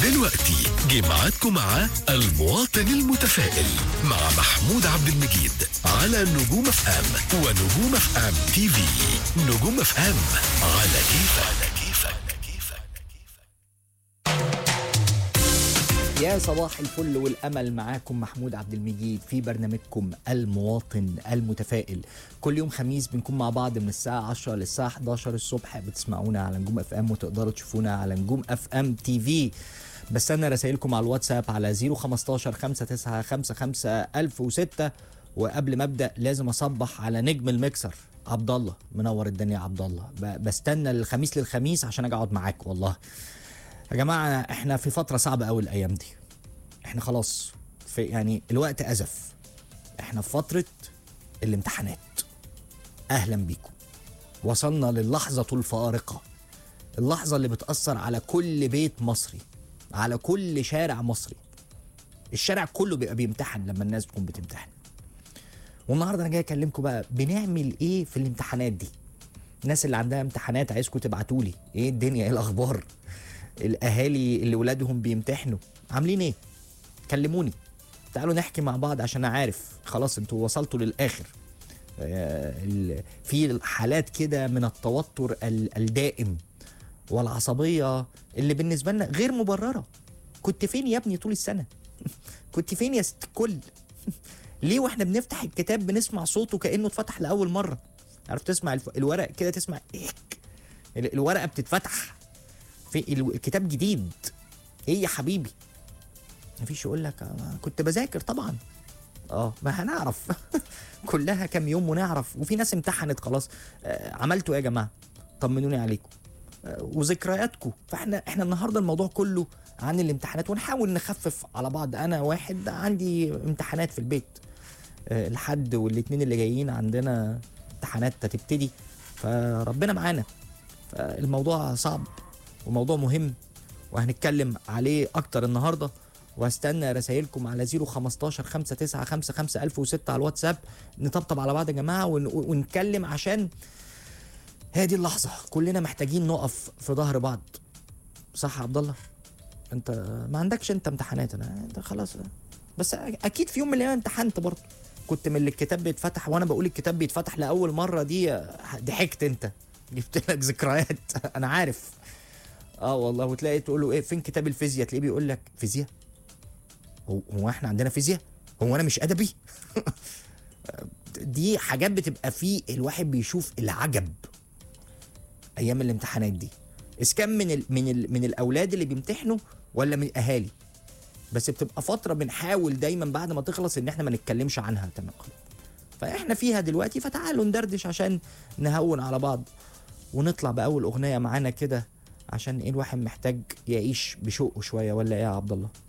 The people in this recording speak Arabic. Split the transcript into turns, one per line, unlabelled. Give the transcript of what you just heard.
دلوقتي جه ميعادكم مع المواطن المتفائل مع محمود عبد المجيد على نجوم اف ام ونجوم اف ام تي في. نجوم اف ام على كيفك.
يا صباح الفل والأمل، معاكم محمود عبد المجيد في برنامجكم المواطن المتفائل. كل يوم خميس بنكون مع بعض من الساعة 10 للساعة 11 الصبح. بتسمعونا على نجوم اف ام وتقدروا تشوفونا على نجوم اف ام تي في. بستنى رسائلكم على الواتساب على 015 5955 1006. وقبل ما ابدا لازم اصبح على نجم المكسر عبد الله. منور الدنيا عبد الله. بستنى الخميس للخميس عشان اجي اقعد معاك. والله يا جماعة احنا في فترة صعبة قوي الايام دي. احنا خلاص في يعني الوقت ازف. احنا في فترة الامتحانات. اهلا بيكم. وصلنا للحظة الفارقة، اللحظة اللي بتأثر على كل بيت مصري، على كل شارع مصري. الشارع كله بيبقى بيمتحن لما الناس تكون بتمتحن. والنهاردة انا جاي اكلمكم بقى بنعمل ايه في الامتحانات دي. الناس اللي عندها امتحانات عايزكم تبعتولي ايه الدنيا، ايه الاخبار. الاهالي اللي ولادهم بيمتحنوا عاملين ايه؟ كلموني، تعالوا نحكي مع بعض عشان عارف خلاص انتوا وصلتوا للاخر. في حالات كده من التوتر الدائم والعصبية اللي بالنسبة لنا غير مبررة. كنت فين يا ابني طول السنة؟ كنت فين يا ست الكل؟ ليه واحنا بنفتح الكتاب بنسمع صوته كأنه اتفتح لأول مرة؟ عارف تسمع الورق كده، تسمع الورقة بتتفتح في الكتاب جديد. ايه يا حبيبي؟ مفيش يقول لك كنت بذاكر طبعا. ما هنعرف. كلها كام يوم ونعرف. وفي ناس امتحنت خلاص. عملتوا ايه يا جماعه؟ طمنوني عليكم وذكرياتكم. فاحنا النهارده الموضوع كله عن الامتحانات، ونحاول نخفف على بعض. انا واحد عندي امتحانات في البيت. الحد والاثنين اللي جايين عندنا امتحانات هتبتدي، فربنا معانا. فالموضوع صعب وموضوع مهم وهنتكلم عليه اكتر النهارده. وهستنى رسائلكم على 015 5955 1006 على الواتساب. نطبطب على بعض يا جماعه ونتكلم، عشان هذه اللحظه كلنا محتاجين نقف في ظهر بعض. صح يا عبد الله؟ انت ما عندكش انت امتحانات، انت خلاص. بس اكيد في يوم من الايام امتحنت برضه. كنت من اللي الكتاب بيتفتح وانا بقول الكتاب بيتفتح لاول مره دي ضحكت انت، جبت لك ذكريات. انا عارف. والله. وتلاقي تقول له ايه فين كتاب الفيزياء، تلاقيه بيقول لك فيزياء؟ هو احنا عندنا فيزياء؟ هو انا مش ادبي؟ دي حاجات بتبقى فيه الواحد بيشوف العجب ايام الامتحانات دي. اذا كان من الاولاد اللي بيمتحنوا ولا من الاهالي. بس بتبقى فتره بنحاول دايما بعد ما تخلص ان احنا ما نتكلمش عنها تمام. فاحنا فيها دلوقتي، فتعالوا ندردش عشان نهون على بعض. ونطلع باول اغنيه معانا كده، عشان ايه الواحد محتاج يعيش بشوقه شويه. ولا ايه يا عبد الله؟